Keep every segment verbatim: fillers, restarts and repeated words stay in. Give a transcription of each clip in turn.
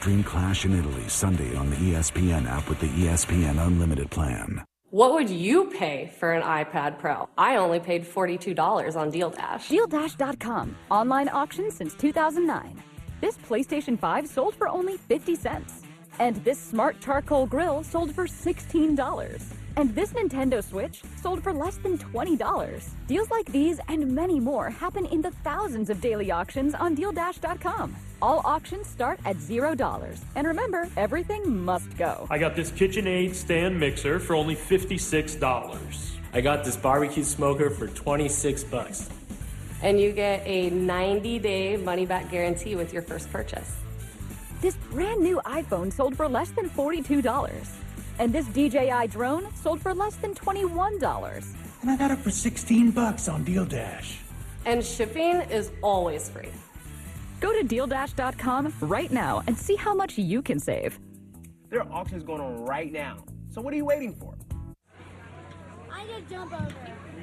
Stream Clash in Italy Sunday on the E S P N app with the E S P N Unlimited plan. What would you pay for an iPad Pro? I only paid forty-two dollars on Deal Dash. Deal Dash dot com. Online auction since two thousand nine. This PlayStation five sold for only fifty cents. And this smart charcoal grill sold for sixteen dollars. And this Nintendo Switch sold for less than twenty dollars. Deals like these and many more happen in the thousands of daily auctions on Deal Dash dot com. All auctions start at zero dollars. And remember, everything must go. I got this KitchenAid stand mixer for only fifty-six dollars. I got this barbecue smoker for twenty-six bucks. And you get a ninety-day money-back guarantee with your first purchase. This brand new iPhone sold for less than forty-two dollars. And this D J I drone sold for less than twenty-one dollars. And I got it for sixteen bucks on Deal Dash. And shipping is always free. Go to Deal Dash dot com right now and see how much you can save. There are auctions going on right now. So what are you waiting for? I just jump over.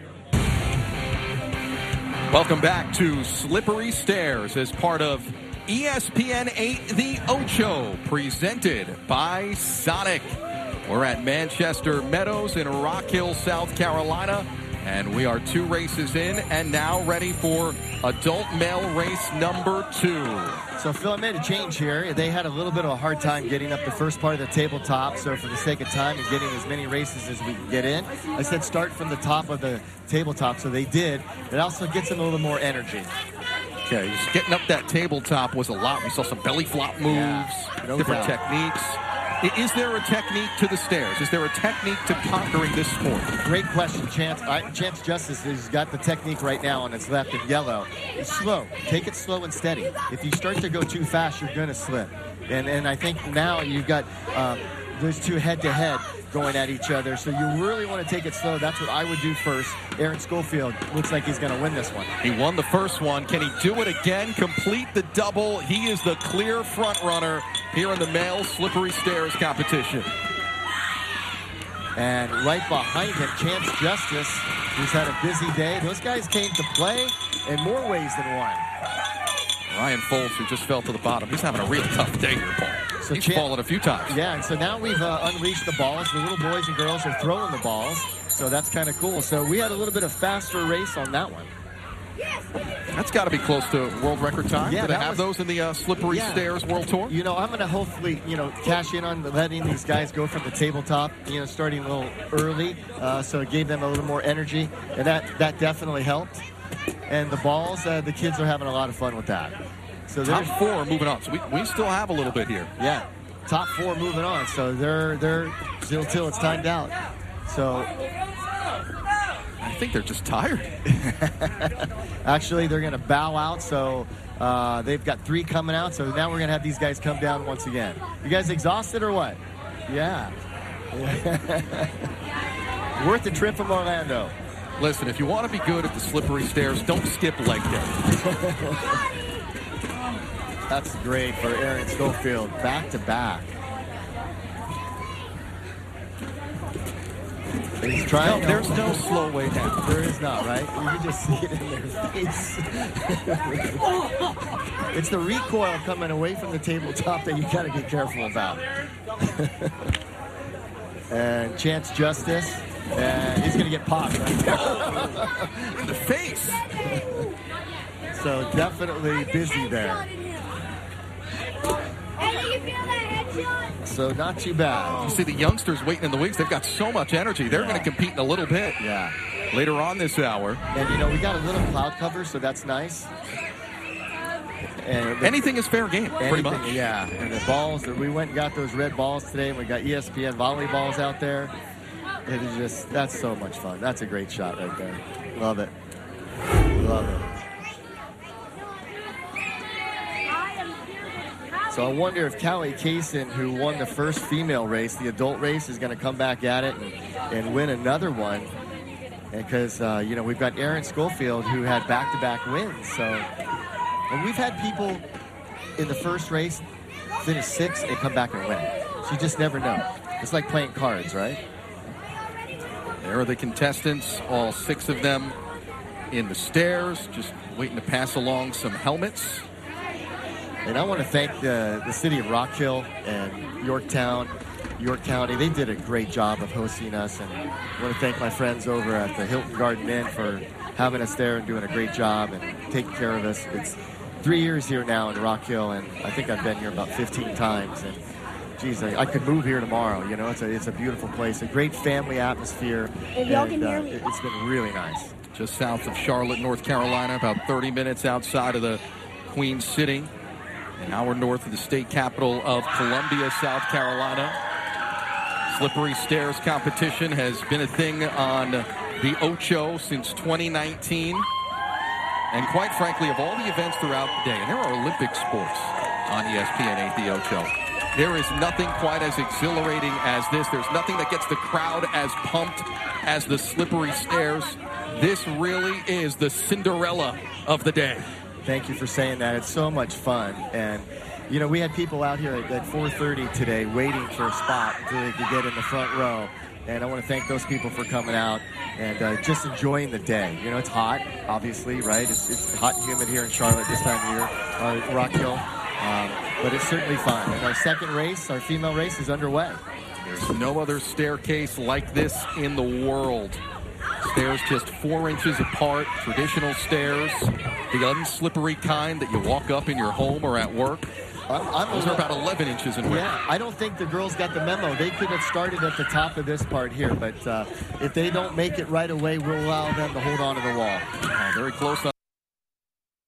Welcome back to Slippery Stairs as part of E S P N eight The Ocho, presented by Sonic. We're at Manchester Meadows in Rock Hill, South Carolina, and we are two races in and now ready for adult male race number two. So Phil, I made a change here. They had a little bit of a hard time getting up the first part of the tabletop, so for the sake of time and getting as many races as we can get in, I said start from the top of the tabletop, so they did. It also gets them a little more energy. Okay, just getting up that tabletop was a lot. We saw some belly flop moves, yeah, no different doubt. techniques. Is there a technique to the stairs? Is there a technique to conquering this sport? Great question, Chance. I, Chance Justice has got the technique right now on its left in yellow. It's slow. Take it slow and steady. If you start to go too fast, you're going to slip. And and I think now you've got um, those two head-to-head going at each other. So you really want to take it slow. That's what I would do first. Aaron Schofield looks like he's going to win this one. He won the first one. Can he do it again? Complete the double. He is the clear front runner here in the male slippery stairs competition. And right behind him, Chance Justice, who's had a busy day. Those guys came to play in more ways than one. Ryan Foles, who just fell to the bottom. He's having a real tough day here, Paul. So He's Chan- fallen a few times. Yeah, and so now we've uh, unleashed the balls. The little boys and girls are throwing the balls. So that's kind of cool. So we had a little bit of faster race on that one. That's got to be close to world record time. Yeah, Do they have was, those in the uh, Slippery yeah. Stairs World Tour? You know, I'm going to hopefully, you know, cash in on letting these guys go from the tabletop, you know, starting a little early. Uh, so it gave them a little more energy. And that, that definitely helped. And the balls, uh, the kids are having a lot of fun with that. So top four moving on. So we, we still have a little bit here. Yeah, top four moving on. So they're they're still till it's timed out. So I think they're just tired. Actually, they're going to bow out. So uh, they've got three coming out. So now we're going to have these guys come down once again. You guys exhausted or what? Yeah. Worth the trip from Orlando. Listen, if you want to be good at the slippery stairs, don't skip leg day. That's great for Aaron Schofield, back to back. He's trying. No, there's no slow way down. There is not, right? You can just see it in their face. It's the recoil coming away from the tabletop that you got to get careful about. And Chance Justice, and he's going to get popped right there. In the face. So definitely busy there. So not too bad. You see the youngsters waiting in the wings. They've got so much energy. They're yeah. going to compete in a little bit. Yeah. Later on this hour. And, you know, we got a little cloud cover, so that's nice. And the, anything is fair game, anything, pretty much. Yeah. And the balls, we went and got those red balls today, and we got E S P N volleyballs out there. It is just, that's so much fun. That's a great shot right there. Love it. Love it. So I wonder if Callie Kaysen, who won the first female race, the adult race, is going to come back at it and, and win another one. Because, uh, you know, we've got Aaron Schofield, who had back-to-back wins. So and we've had people in the first race finish sixth and come back and win. So you just never know. It's like playing cards, right? There are the contestants, all six of them in the stairs, just waiting to pass along some helmets. And I want to thank the, the city of Rock Hill and Yorktown, York County. They did a great job of hosting us. And I want to thank my friends over at the Hilton Garden Inn for having us there and doing a great job and taking care of us. It's three years here now in Rock Hill, and I think I've been here about fifteen times. And geez, I, I could move here tomorrow. You know, it's a it's a beautiful place, a great family atmosphere. If y'all and, can hear uh, me. it, it's been really nice. Just south of Charlotte, North Carolina, about thirty minutes outside of the Queen City, an hour north of the state capital of Columbia, South Carolina. Slippery Stairs competition has been a thing on the Ocho since twenty nineteen. And quite frankly, of all the events throughout the day, and there are Olympic sports on E S P N eight, the Ocho, there is nothing quite as exhilarating as this. There's nothing that gets the crowd as pumped as the Slippery Stairs. This really is the Cinderella of the day. Thank you for saying that. It's so much fun. And, you know, we had people out here at, at four thirty today waiting for a spot until they could get in the front row. And I want to thank those people for coming out and uh, just enjoying the day. You know, it's hot, obviously, right? It's, it's hot and humid here in Charlotte this time of year, or Rock Hill. Um, but it's certainly fun. And our second race, our female race, is underway. There's no other staircase like this in the world. Stairs just four inches apart, traditional stairs, the unslippery kind that you walk up in your home or at work. I'm, I'm Those are about eleven inches in width. Yeah, I don't think the girls got the memo. They could have started at the top of this part here, but uh, if they don't make it right away, we'll allow them to hold on to the wall. Uh, very close on